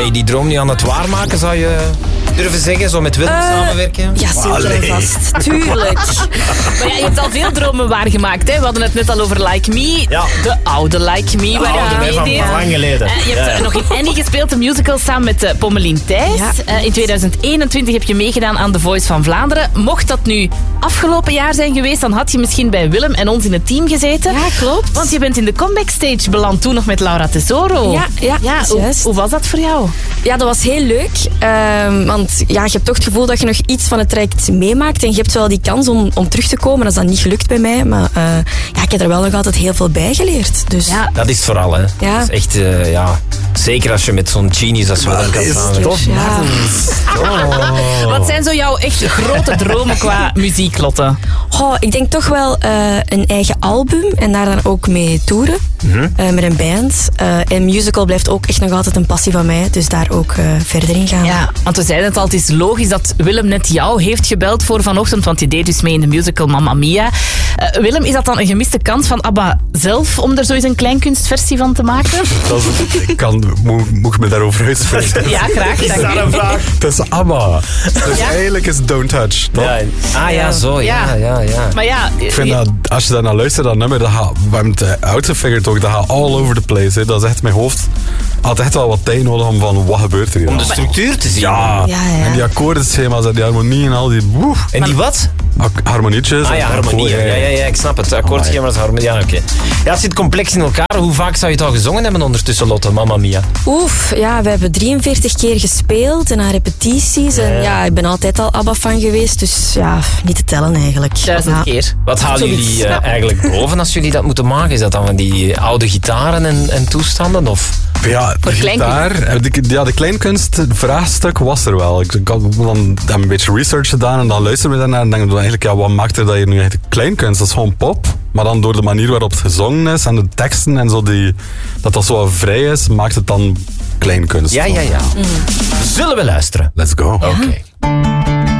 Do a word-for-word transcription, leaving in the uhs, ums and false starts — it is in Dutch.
ben je die droom nu aan het waarmaken, zou je durven zeggen? Zo met Willem uh, samenwerken? Ja, zeker en vast. Tuurlijk. Maar ja, je hebt al veel dromen waargemaakt. Hè? We hadden het net al over Like Me. Ja. De oude Like Me. De waar oude, je van deed. lang geleden. Uh, je hebt ja, ja. nog in Annie gespeeld, de musical, samen met uh, Pommelien Thijs. Ja. Uh, in tweeduizend eenentwintig heb je meegedaan aan The Voice van Vlaanderen. Mocht dat nu afgelopen jaar zijn geweest, dan had je misschien bij Willem en ons in het team gezeten. Ja, klopt. Want je bent in de comeback stage beland, toen nog met Laura Tesoro. Ja, ja, ja hoe, hoe was dat voor jou? Ja, dat was heel leuk. Uh, want ja, je hebt toch het gevoel dat je nog iets van het traject meemaakt. En je hebt wel die kans om, om terug te komen. Dat is dan niet gelukt bij mij. Maar uh, ja, ik heb er wel nog altijd heel veel bij geleerd. Dus. Ja. Dat is het vooral, hè. Ja. Dat is echt, uh, ja... Zeker als je met zo'n genius als we dan kan samenwerken. Ja. Oh. Wat zijn zo jouw echt grote dromen qua muziek, Lotte? Oh, ik denk toch wel uh, een eigen album en daar dan ook mee toeren. Mm-hmm. Uh, met een band. Uh, en musical blijft ook echt nog altijd een passie van mij. Dus daar ook uh, verder in gaan. Ja, want we zeiden het al, het is logisch dat Willem net jou heeft gebeld voor vanochtend. Want je deed dus mee in de musical Mamma Mia. Uh, Willem, is dat dan een gemiste kans van ABBA zelf om er zo eens een kleinkunstversie van te maken? Dat is, ik kan, moet, moet ik me daarover uitspreken? Ja, graag. Is dat een vraag? Het is ABBA. Dus ja? eigenlijk is Don't Touch. Ja. Ah ja, zo. Ja, ja, ja. Maar ja... Ik vind dat, als je daar naar luistert, dat nummer, dat gaat, we hebben het uitgefigured ook, dat gaat all over the place. Hè. Dat is echt mijn hoofd. Had echt wel wat tijd nodig om van, wat gebeurt er hier? Om de structuur te zien. Ja. Ja, ja. En die akkoordenschema's en die harmonie en al die... Woe. En die wat? Harmonietjes. Ah ja, harmonie. Ja, ja, ja, ik snap het. Akkoordschema's, harmonie. Ja, oké. Okay. Ja, het zit complex in elkaar. Hoe vaak zou je het al gezongen hebben ondertussen, Lotte, Mamma Mia? Oef, ja, we hebben drieënveertig keer gespeeld en aan repetities. En ja, ja ik ben altijd al ABBA-fan geweest, dus ja, niet te tellen eigenlijk. Duizend ja. keer. Wat halen jullie uh, eigenlijk boven als jullie dat moeten maken? Is dat dan van die oude gitaren en, en toestanden? Of? Ja, de gitaar, de, ja, de kleinkunstvraagstuk was er wel. Ik, ik had dan een beetje research gedaan en dan luisteren we daarnaar en denk ik eigenlijk, ja, wat maakt er dat je nu echt kleinkunst? Dat is gewoon pop, maar dan door de manier waarop het gezongen is en de teksten en zo, die, dat dat zo vrij is, maakt het dan kleinkunst. Ja, ja, ja. Mm. Zullen we luisteren? Let's go. Oké. Okay.